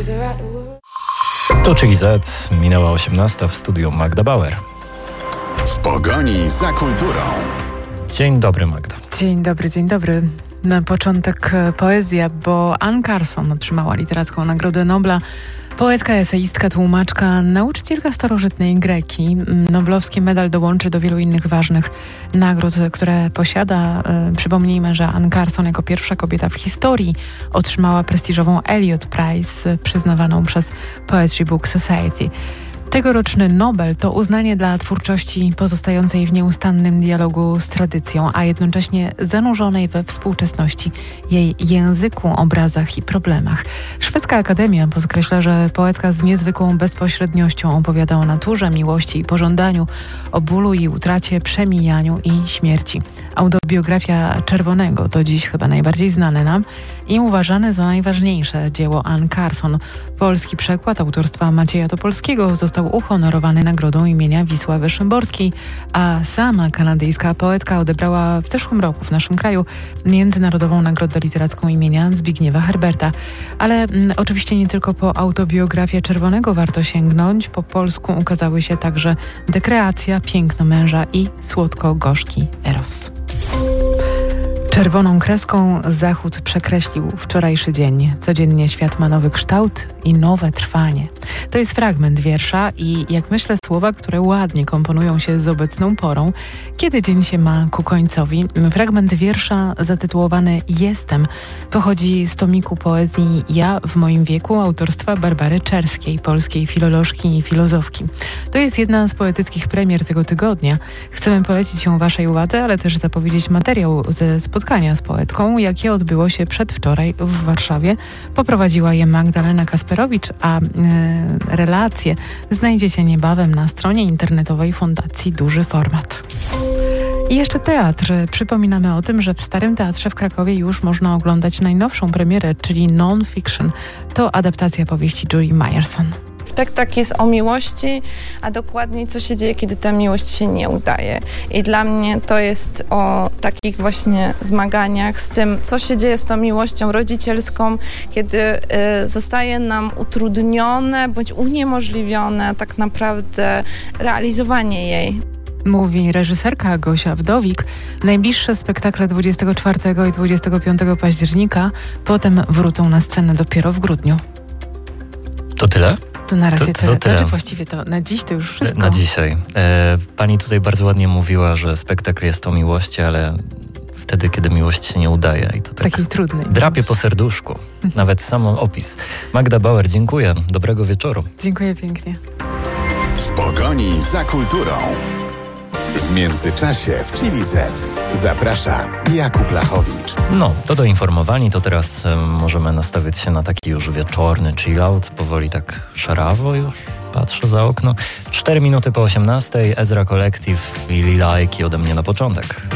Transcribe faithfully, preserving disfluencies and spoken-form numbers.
To czyli Z, minęła osiemnasta, w studiu Magda Bauer. W pogoni za kulturą. Dzień dobry, Magda. Dzień dobry, dzień dobry. Na początek poezja, bo Anne Carson otrzymała literacką Nagrodę Nobla. Poetka, eseistka, tłumaczka, nauczycielka starożytnej Greki. Noblowski medal dołączy do wielu innych ważnych nagród, które posiada. Przypomnijmy, że Anne Carson jako pierwsza kobieta w historii otrzymała prestiżową Eliot Prize, przyznawaną przez Poetry Book Society. Tegoroczny Nobel to uznanie dla twórczości pozostającej w nieustannym dialogu z tradycją, a jednocześnie zanurzonej we współczesności, jej języku, obrazach i problemach. Szwedzka Akademia podkreśla, że poetka z niezwykłą bezpośredniością opowiada o naturze, miłości i pożądaniu, o bólu i utracie, przemijaniu i śmierci. Autobiografia Czerwonego to dziś chyba najbardziej znane nam i uważane za najważniejsze dzieło Anne Carson. Polski przekład autorstwa Macieja Topolskiego został uhonorowany nagrodą imienia Wisławy Szymborskiej, a sama kanadyjska poetka odebrała w zeszłym roku w naszym kraju Międzynarodową Nagrodę Literacką imienia Zbigniewa Herberta. Ale m, oczywiście nie tylko po autobiografię Czerwonego warto sięgnąć. Po polsku ukazały się także Dekreacja, Piękno męża i Słodko-gorzki Eros. Czerwoną kreską Zachód przekreślił wczorajszy dzień. Codziennie świat ma nowy kształt i nowe trwanie. To jest fragment wiersza i, jak myślę, słowa, które ładnie komponują się z obecną porą, kiedy dzień się ma ku końcowi. Fragment wiersza zatytułowany Jestem pochodzi z tomiku poezji Ja w moim wieku autorstwa Barbary Czerskiej, polskiej filolożki i filozofki. To jest jedna z poetyckich premier tego tygodnia. Chcemy polecić ją waszej uwadze, ale też zapowiedzieć materiał ze spotkania z poetką, jakie odbyło się przedwczoraj w Warszawie. Poprowadziła je Magdalena Kasperowicz, a y, relacje znajdziecie niebawem na stronie internetowej Fundacji Duży Format. I jeszcze teatr. Przypominamy o tym, że w Starym Teatrze w Krakowie już można oglądać najnowszą premierę, czyli Non-Fiction. To adaptacja powieści Julie Myerson. Spektakl jest o miłości, a dokładniej co się dzieje, kiedy ta miłość się nie udaje. I dla mnie to jest o takich właśnie zmaganiach z tym, co się dzieje z tą miłością rodzicielską, kiedy y, zostaje nam utrudnione bądź uniemożliwione tak naprawdę realizowanie jej. Mówi reżyserka Gosia Wdowik. Najbliższe spektakle dwudziestego czwartego i dwudziestego piątego października, potem wrócą na scenę dopiero w grudniu. To tyle? To na razie to, to tyle. tyle. Znaczy właściwie to na dziś to już wszystko. Na dzisiaj. E, pani tutaj bardzo ładnie mówiła, że spektakl jest o miłości, ale wtedy, kiedy miłość się nie udaje. I to tak takiej trudnej. Drapie po serduszku. Nawet sam opis. Magda Bauer, dziękuję. Dobrego wieczoru. Dziękuję pięknie. W pogoni za kulturą. W międzyczasie w Chili Z zaprasza Jakub Lachowicz. No, to doinformowani, to teraz um, możemy nastawić się na taki już wieczorny chill-out, powoli tak szarawo już, patrzę za okno. Cztery minuty po osiemnastej, Ezra Collective i Lila Aiki ode mnie na początek.